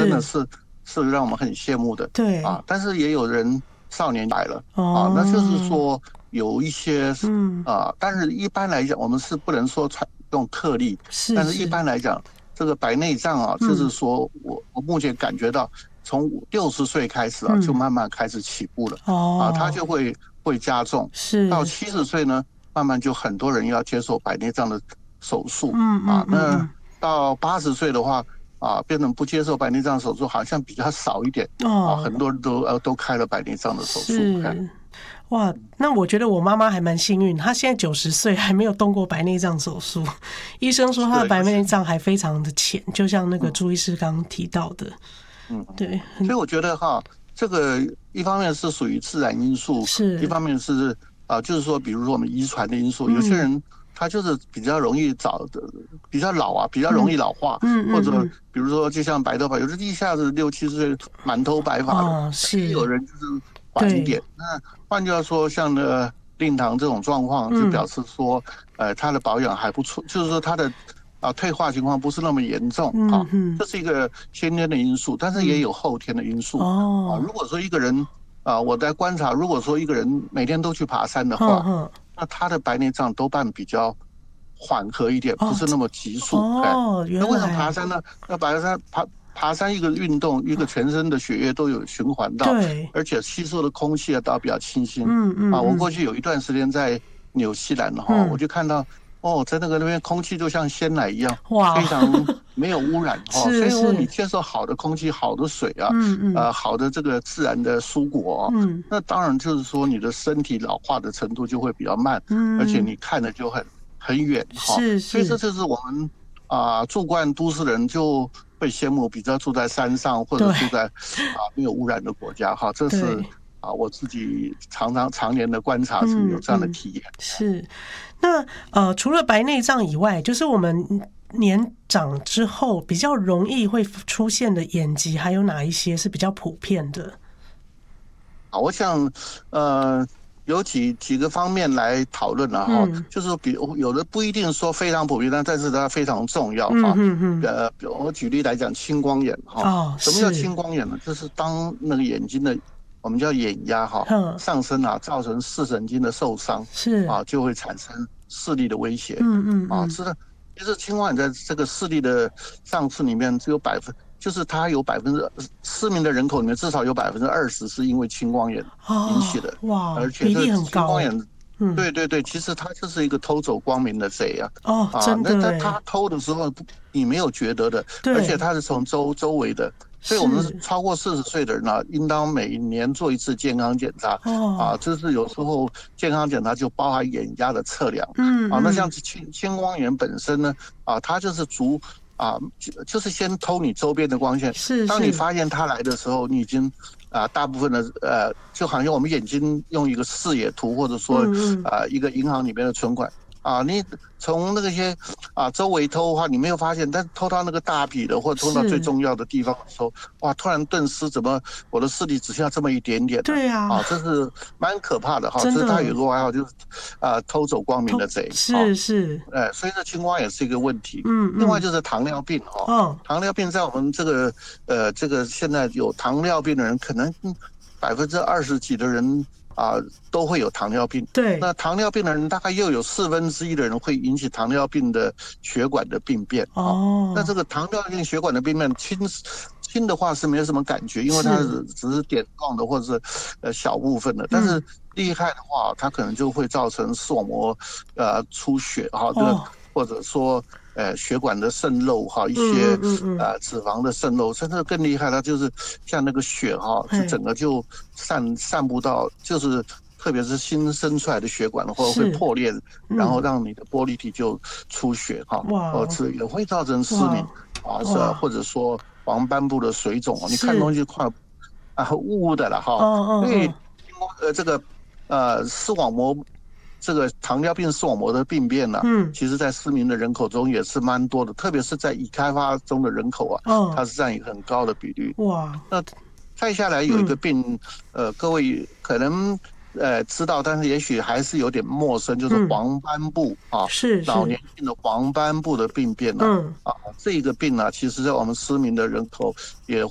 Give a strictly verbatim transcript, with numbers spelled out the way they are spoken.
真的是是让我们很羡慕的。 对啊，但是也有人少年来了、 哦、 啊，那就是说有一些嗯啊，但是一般来讲，我们是不能说采用特例， 是但是一般来讲，这个白内障啊， 嗯就是说我我目前感觉到，从六十岁开始啊， 嗯就慢慢开始起步了、 哦啊，它就会会加重， 是到七十岁呢，慢慢就很多人要接受白内障的手术、 嗯嗯啊，那嗯嗯到八十岁的话。啊，变成不接受白内障手术，好像比较少一点、 哦啊，很多人都呃都开了白内障的手术。 是哇，那我觉得我妈妈还蛮幸运，她现在九十岁还没有动过白内障手术。医生说她的白内障还非常的浅，就像那个朱医师刚刚提到的。 嗯， 对， 所以我觉得哈，这个一方面是属于自然因素， 是一方面是啊、呃，就是说，比如说我们遗传的因素， 嗯、 有些人他就是比较容易早的，比较老啊，比较容易老化， 嗯嗯嗯、 或者比如说就像白头发，有的一下子六七十岁满头白发的， 哦、是也有人就是晚一点。那换句话说，像呢令堂这种状况，就表示说，嗯、呃，他的保养还不错，就是说他的。啊，退化情况不是那么严重啊， 嗯、 这是一个先天的因素，但是也有后天的因素、 嗯、哦。 啊。如果说一个人啊，我在观察，如果说一个人每天都去爬山的话， 呵呵那他的白内障多半比较缓和一点， 哦、 不是那么急速。 哦，原来。 那为什么爬山呢？那爬山爬爬山一个运动，一个全身的血液都有循环到， 对， 而且吸收的空气啊都比较清新。 嗯嗯啊，我过去有一段时间在纽西兰哈、嗯，我就看到。哦，在那个那边空气就像鲜奶一样， 哇， 非常没有污染哈、哦。所以说你接受好的空气、好的水啊， 嗯嗯， 呃，好的这个自然的蔬果、哦， 嗯， 那当然就是说你的身体老化的程度就会比较慢， 嗯， 而且你看的就很很远哈、哦。 是是， 所以这就是我们啊、呃、住惯都市人就会羡慕，比较住在山上或者住在啊、呃、没有污染的国家哈，这是。啊，我自己常常常年的观察是有这样的体验。 嗯嗯、是，那呃，除了白内障以外，就是我们年长之后比较容易会出现的眼疾，还有哪一些是比较普遍的？ 啊，我想，呃，有几几个方面来讨论了哈， 嗯、 就是比有的不一定说非常普遍，但是它非常重要哈。 嗯嗯嗯。 呃，我举例来讲，青光眼哈。 哦， 什么叫青光眼呢？就是当那个眼睛的。我们叫眼压哈上升啊，造成视神经的受伤， 是啊，就会产生视力的威胁。 嗯嗯啊，是的，其实青光眼在这个视力的上次里面只有百分，就是它有百分之失明的人口里面至少有百分之二十是因为青光眼引起的。 哦、哇， 而且这青光眼， 嗯， 对对对，其实它就是一个偷走光明的贼啊。 哦，真的， 那他偷的时候你没有觉得的，而且它是从周周围的。所以我们超过四十岁的人呢、啊，应当每年做一次健康检查。 哦， 啊，就是有时候健康检查就包含眼压的测量。 嗯， 啊，那像青青光眼本身呢，啊，它就是足啊，就是先偷你周边的光线。 是。 当你发现它来的时候，你已经啊，大部分的呃，就好像我们眼睛用一个视野图，或者说嗯啊，一个银行里面的存款。啊，你从那个些啊周围偷的话，你没有发现，但偷到那个大笔的或者偷到最重要的地方的时候，哇，突然顿时怎么我的视力只剩下这么一点点？ 对啊， 啊，这是蛮可怕的哈。这是他有个外号，就是啊偷走光明的贼。 是是， 哎，所以这青光眼是一个问题。 嗯， 另外就是糖尿病哈。 哦， 糖尿病在我们这个呃这个现在有糖尿病的人，可能百分之二十几的人。啊，都会有糖尿病。 对， 那糖尿病的人大概又有四分之一的人会引起糖尿病的血管的病变。 哦， 那这个糖尿病血管的病变轻轻的话是没有什么感觉，因为它是只是点状的或者是呃小部分的。但是厉害的话，它可能就会造成视网膜呃出血哈， 哦， 或者说。呃，血管的渗漏哈，一些呃脂肪的渗漏，甚至更厉害，它就是像那个血哈，就整个就散散布到，就是特别是新生出来的血管或者会破裂，然后让你的玻璃体就出血哈，哦，这也会造成失明啊，是或者说黄斑部的水肿，你看东西快啊雾雾的了哈，所以呃这个呃视网膜。这个糖尿病视网膜的病变呢、啊，嗯，其实在失明的人口中也是蛮多的，特别是在已开发中的人口啊，哦，它是占一个很高的比率。哇，那再下来有一个病，嗯、呃，各位可能呃知道，但是也许还是有点陌生，就是黄斑部、嗯、啊， 是老年性的黄斑部的病变呢、啊，嗯，啊，这个病呢、啊，其实在我们失明的人口也